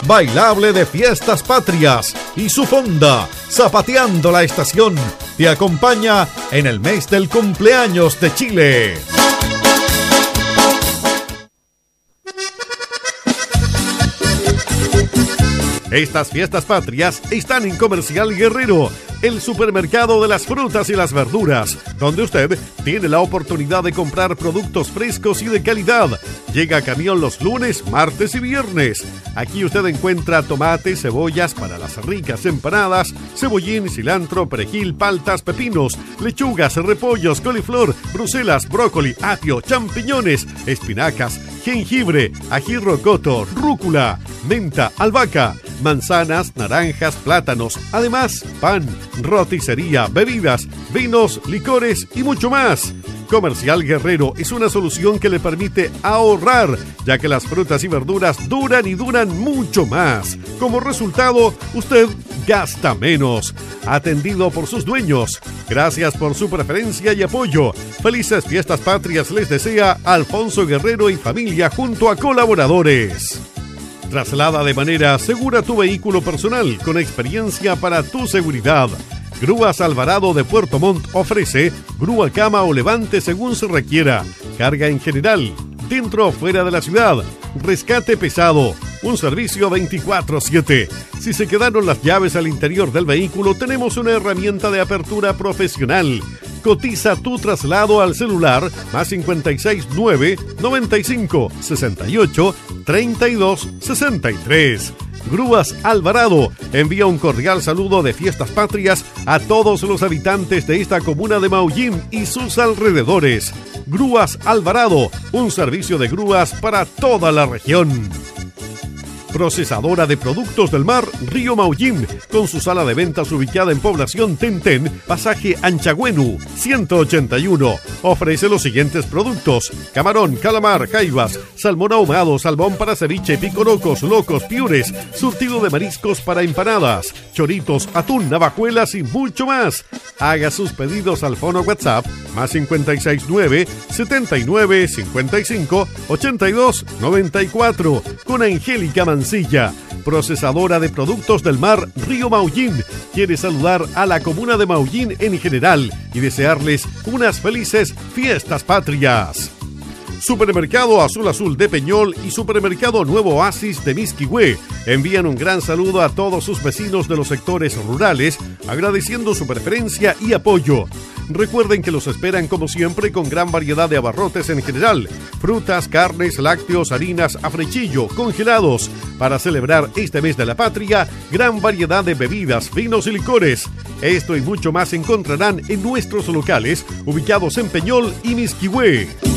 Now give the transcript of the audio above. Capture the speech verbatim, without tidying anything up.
bailable de Fiestas Patrias y su fonda, Zapateando la Estación, te acompaña en el mes del cumpleaños de Chile. Estas Fiestas Patrias están en Comercial Guerrero, el supermercado de las frutas y las verduras, donde usted tiene la oportunidad de comprar productos frescos y de calidad. Llega a camión los lunes, martes y viernes. Aquí usted encuentra tomates, cebollas para las ricas empanadas, cebollín, cilantro, perejil, paltas, pepinos, lechugas, repollos, coliflor, bruselas, brócoli, apio, champiñones, espinacas, jengibre, ají rocoto, rúcula, menta, albahaca, manzanas, naranjas, plátanos, además pan, roticería, bebidas, vinos, licores y mucho más. Comercial Guerrero es una solución que le permite ahorrar, ya que las frutas y verduras duran y duran mucho más. Como resultado, usted gasta menos. Atendido por sus dueños. Gracias por su preferencia y apoyo. Felices Fiestas Patrias les desea Alfonso Guerrero y familia junto a colaboradores. Traslada de manera segura tu vehículo personal con experiencia para tu seguridad. Grúas Alvarado de Puerto Montt ofrece grúa, cama o levante según se requiera. Carga en general, dentro o fuera de la ciudad. Rescate pesado, un servicio veinticuatro siete. Si se quedaron las llaves al interior del vehículo, tenemos una herramienta de apertura profesional. Cotiza tu traslado al celular más cincuenta y seis nueve, noventa y cinco, sesenta y ocho, treinta y dos, sesenta y tres. Grúas Alvarado envía un cordial saludo de Fiestas Patrias a todos los habitantes de esta comuna de Maullín y sus alrededores. Grúas Alvarado, un servicio de grúas para toda la región. Procesadora de productos del mar Río Maullín, con su sala de ventas ubicada en Población Tentén, pasaje Anchagüenu, ciento ochenta y uno. Ofrece los siguientes productos: camarón, calamar, jaivas, salmón ahumado, salmón para ceviche, picorocos, locos, piures, surtido de mariscos para empanadas, choritos, atún, navajuelas y mucho más. Haga sus pedidos al fono WhatsApp más cincuenta y seis nueve, setenta y nueve, cincuenta y cinco, ochenta y dos, noventa y cuatro con Angélica Mancilla. Procesadora de productos del mar Río Maullín quiere saludar a la comuna de Maullín en general y desearles unas felices Fiestas Patrias. Supermercado Azul Azul de Peñol y Supermercado Nuevo Oasis de Misquihué envían un gran saludo a todos sus vecinos de los sectores rurales, agradeciendo su preferencia y apoyo. Recuerden que los esperan como siempre con gran variedad de abarrotes en general, frutas, carnes, lácteos, harinas, afrechillo, congelados. Para celebrar este mes de la patria, gran variedad de bebidas, vinos y licores. Esto y mucho más encontrarán en nuestros locales ubicados en Peñol y Misquihué.